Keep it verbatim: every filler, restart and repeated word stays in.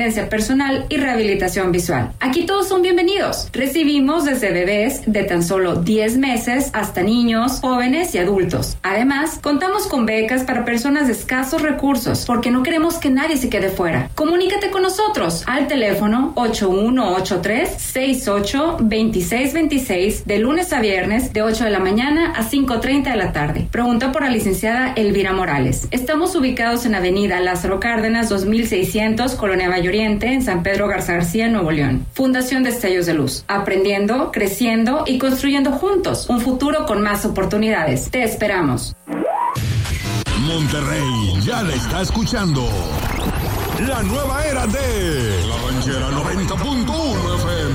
personal y rehabilitación visual. Aquí todos son bienvenidos. Recibimos desde bebés de tan solo diez meses hasta niños, jóvenes y adultos. Además, contamos con becas para personas de escasos recursos porque no queremos que nadie se quede fuera. Comunícate con nosotros al teléfono ocho uno ocho tres, seis ocho, dos seis dos seis de lunes a viernes de ocho de la mañana a cinco treinta de la tarde. Pregunta por la licenciada Elvira Morales. Estamos ubicados en Avenida Lázaro Cárdenas dos mil seiscientos, Colonia Valle Oriente, en San Pedro Garza García, Nuevo León. Fundación Destellos de Luz. Aprendiendo, creciendo y construyendo juntos un futuro con más oportunidades. Te esperamos. Monterrey ya le está escuchando. La nueva era de La Ranchera noventa punto uno F M.